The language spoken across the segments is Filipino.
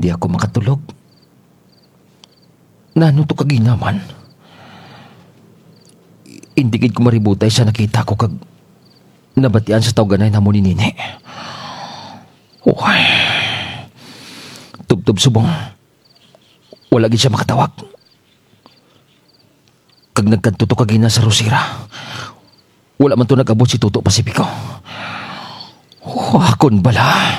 Hindi ako makatulog. Nano to kaginaman? Hindi gid ko maributay sa nakita ko kag nabatian sa tawganay na mo ni Nini. Okay. Tubtob subong. Wala gid siya makatawag. Kag nagkanto to kagina sa Rosira. Wala man to nag-abot si Toto Pasipiko. Akon bala.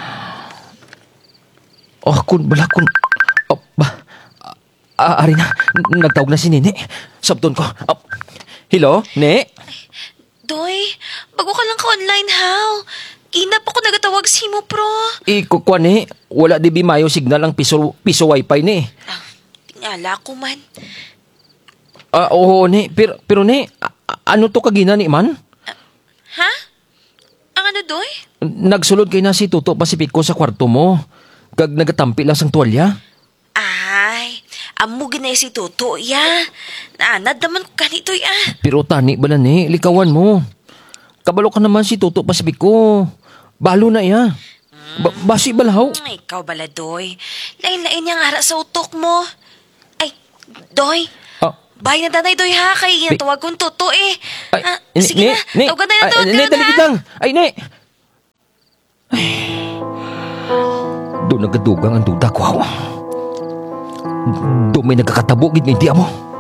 Akon bala kun... Oh, ba? Ari na. Nagtawag na si Nini. Sabton ko. Hello, Ne? Doy, bago ka lang ka-online, how? Ina pa ko nagatawag si mo, pro. Kukuha ni. Wala di bimayo signal ang piso wifi ni. Tingala ko man. Oo, ni. Pero ni, ano to kagina ni man? Ha? Ang ano, Doy? Nagsulod kay na si Toto Pasipiko sa kwarto mo. Kag nagatampi lang sang tuwalya. Ay, amo ginay si Toto, ya. Naanad naman ko ganito, ya. Pero tani bala ni, likawan mo. Kabalo ka naman si Toto Pasipiko. Balo na iya. Basi balaw. Ikaw bala, Doy. Lain-lain niyang ara sa utok mo. Ay, Doy. Bahay na danay, Doy, ha? Kaya tawag kong Toto, eh. Sige na, tawagan na tawag ka na, daligid lang. Ay, Ne. Doon nagadugang ang duda ko. Doon may nagkakatabo, gid may di mo.